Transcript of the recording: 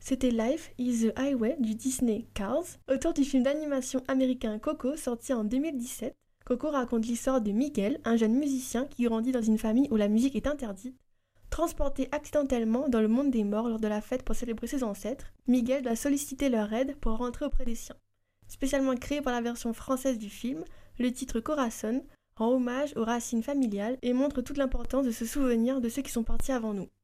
C'était Life is the Highway du Disney Cars, autour du film d'animation américain Coco sorti en 2017. Coco raconte l'histoire de Miguel, un jeune musicien qui grandit dans une famille où la musique est interdite. Transporté accidentellement dans le monde des morts lors de la fête pour célébrer ses ancêtres, Miguel doit solliciter leur aide pour rentrer auprès des siens. Spécialement créé pour la version française du film, le titre Corazon rend hommage aux racines familiales et montre toute l'importance de se souvenir de ceux qui sont partis avant nous.